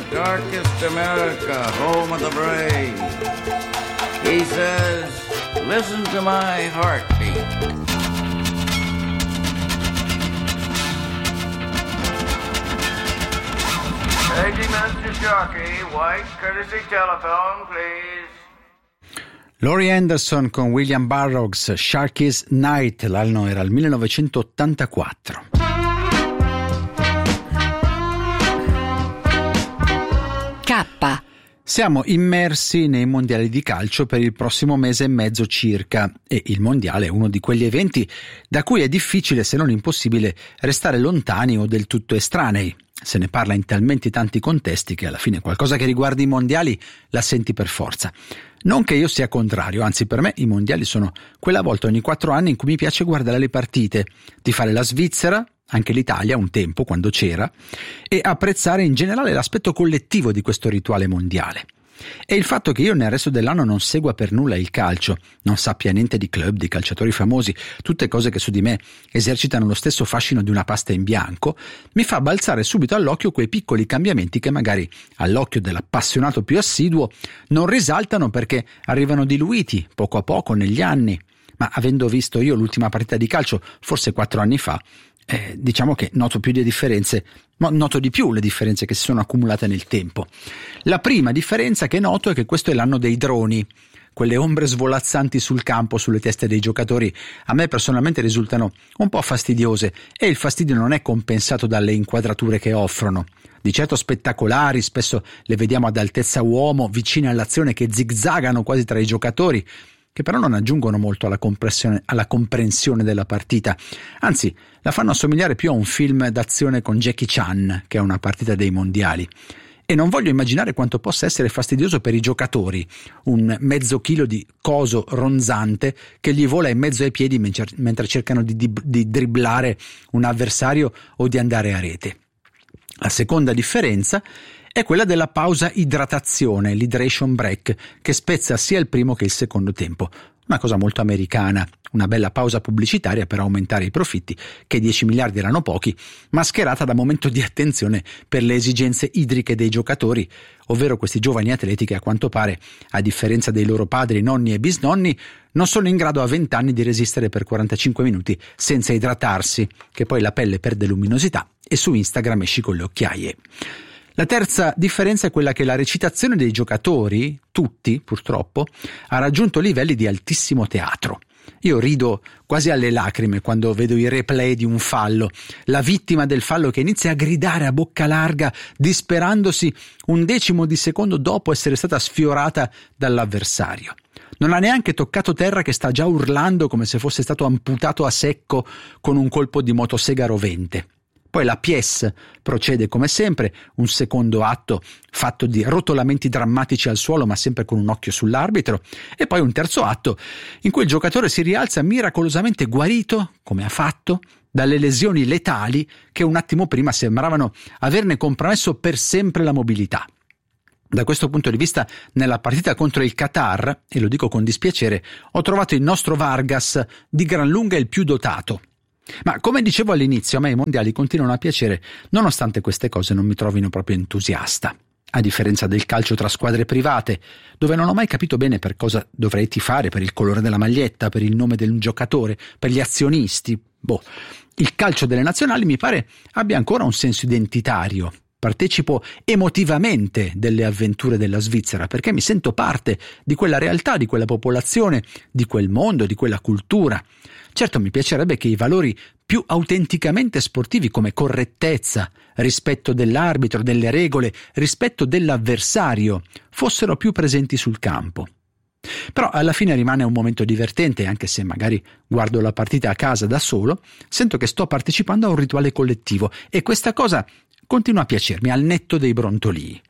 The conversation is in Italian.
darkest America, home of the brave. He says, listen to my heartbeat. Paging Master Sharkey, white courtesy telephone, please. Laurie Anderson con William Burroughs, Sharky's Night, l'anno era il 1984. K. Siamo immersi nei mondiali di calcio per il prossimo mese e mezzo circa e il mondiale è uno di quegli eventi da cui è difficile, se non impossibile, restare lontani o del tutto estranei. Se ne parla in talmente tanti contesti che alla fine qualcosa che riguarda i mondiali la senti per forza. Non che io sia contrario, anzi per me i mondiali sono quella volta ogni 4 anni in cui mi piace guardare le partite, tifare la Svizzera, anche l'Italia un tempo quando c'era, e apprezzare in generale l'aspetto collettivo di questo rituale mondiale. E il fatto che io nel resto dell'anno non segua per nulla il calcio, non sappia niente di club, di calciatori famosi, tutte cose che su di me esercitano lo stesso fascino di una pasta in bianco, mi fa balzare subito all'occhio quei piccoli cambiamenti che magari all'occhio dell'appassionato più assiduo non risaltano perché arrivano diluiti poco a poco negli anni. Ma avendo visto io l'ultima partita di calcio forse 4 anni fa, diciamo che noto di più le differenze che si sono accumulate nel tempo. La prima differenza che noto è che questo è l'anno dei droni. Quelle ombre svolazzanti sul campo, sulle teste dei giocatori, a me personalmente risultano un po' fastidiose e il fastidio non è compensato dalle inquadrature che offrono. Di certo spettacolari, spesso le vediamo ad altezza uomo, vicine all'azione, che zigzagano quasi tra i giocatori, che però non aggiungono molto alla comprensione della partita, anzi la fanno assomigliare più a un film d'azione con Jackie Chan che a una partita dei mondiali. E non voglio immaginare quanto possa essere fastidioso per i giocatori, un mezzo chilo di coso ronzante che gli vola in mezzo ai piedi mentre cercano di dribblare un avversario o di andare a rete. La seconda differenza è quella della pausa idratazione, l'hydration break, che spezza sia il primo che il secondo tempo. Una cosa molto americana, una bella pausa pubblicitaria per aumentare i profitti, che 10 miliardi erano pochi, mascherata da momento di attenzione per le esigenze idriche dei giocatori, ovvero questi giovani atleti che a quanto pare, a differenza dei loro padri, nonni e bisnonni, non sono in grado a 20 anni di resistere per 45 minuti senza idratarsi, che poi la pelle perde luminosità e su Instagram esci con le occhiaie. La terza differenza è quella che la recitazione dei giocatori, tutti purtroppo, ha raggiunto livelli di altissimo teatro. Io rido quasi alle lacrime quando vedo i replay di un fallo, la vittima del fallo che inizia a gridare a bocca larga, disperandosi un decimo di secondo dopo essere stata sfiorata dall'avversario. Non ha neanche toccato terra che sta già urlando come se fosse stato amputato a secco con un colpo di motosega rovente. Poi la pièce procede come sempre, un secondo atto fatto di rotolamenti drammatici al suolo ma sempre con un occhio sull'arbitro, e poi un terzo atto in cui il giocatore si rialza miracolosamente guarito, come ha fatto, dalle lesioni letali che un attimo prima sembravano averne compromesso per sempre la mobilità. Da questo punto di vista, nella partita contro il Qatar, e lo dico con dispiacere, ho trovato il nostro Vargas di gran lunga il più dotato. Ma come dicevo all'inizio, a me i mondiali continuano a piacere, nonostante queste cose non mi trovino proprio entusiasta. A differenza del calcio tra squadre private, dove non ho mai capito bene per cosa dovrei tifare, per il colore della maglietta, per il nome del giocatore, per gli azionisti. Il calcio delle nazionali mi pare abbia ancora un senso identitario. Partecipo emotivamente delle avventure della Svizzera perché mi sento parte di quella realtà, di quella popolazione, di quel mondo, di quella cultura. Certo, mi piacerebbe che i valori più autenticamente sportivi come correttezza, rispetto dell'arbitro, delle regole, rispetto dell'avversario, fossero più presenti sul campo. Però alla fine rimane un momento divertente, anche se magari guardo la partita a casa da solo, sento che sto partecipando a un rituale collettivo e questa cosa continua a piacermi al netto dei brontolii.